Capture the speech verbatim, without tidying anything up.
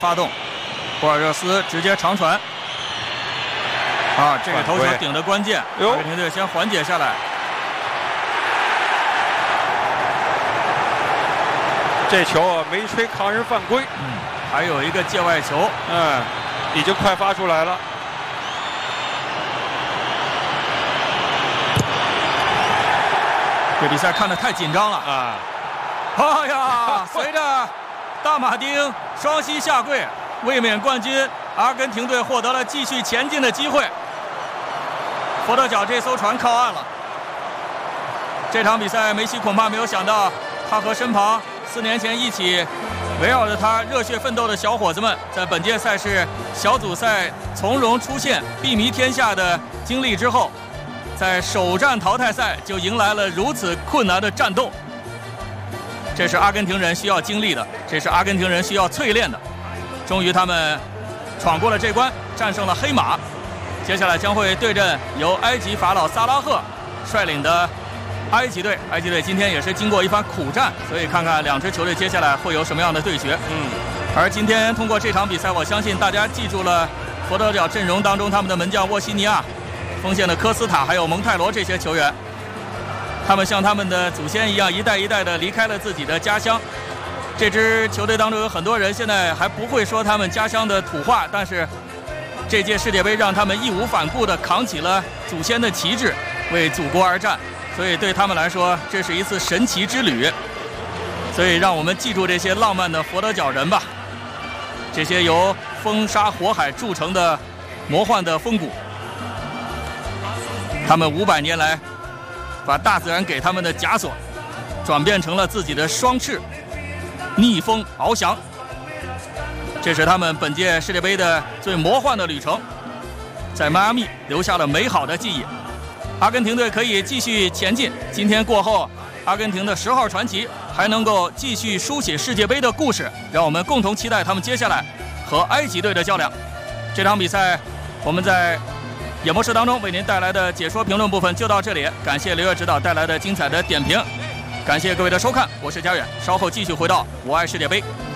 发动，博尔热斯直接长传。啊，这个头球顶的关键，阿根廷队先缓解下来。 这球没吹抗人犯规。 嗯，还有一个界外球， 嗯，已经快发出来了。 这比赛看得太紧张了啊！哎呀，随着大马丁双膝下跪，卫冕冠军阿根廷队获得了继续前进的机会。佛得角这艘船靠岸了。这场比赛，梅西恐怕没有想到，他和身旁四年前一起围绕着他热血奋斗的小伙子们，在本届赛事小组赛从容出线、睥睨天下的经历之后。 在首战淘汰赛就迎来了如此困难的战斗，这是阿根廷人需要经历的，这是阿根廷人需要淬炼的。终于，他们闯过了这关，战胜了黑马。接下来将会对阵由埃及法老萨拉赫率领的埃及队。埃及队今天也是经过一番苦战，所以看看两支球队接下来会有什么样的对决。嗯，而今天通过这场比赛，我相信大家记住了佛得角阵容当中他们的门将沃西尼亚。 锋线的科斯塔还有蒙泰罗这些球员，他们像他们的祖先一样，一代一代的离开了自己的家乡。这支球队当中有很多人现在还不会说他们家乡的土话，但是这届世界杯让他们义无反顾地扛起了祖先的旗帜，为祖国而战。所以对他们来说，这是一次神奇之旅。所以让我们记住这些浪漫的佛得角人吧，这些由风沙火海铸成的魔幻的风骨。 他们五百年来，把大自然给他们的枷锁，转变成了自己的双翅，逆风翱翔。这是他们本届世界杯的最魔幻的旅程，在迈阿密留下了美好的记忆。阿根廷队可以继续前进。今天过后，阿根廷的十号传奇还能够继续书写世界杯的故事，让我们共同期待他们接下来和埃及队的较量。这场比赛，我们在 演播室当中为您带来的解说评论部分就到这里，感谢刘越指导带来的精彩的点评，感谢各位的收看，我是佳远，稍后继续回到我爱世界杯。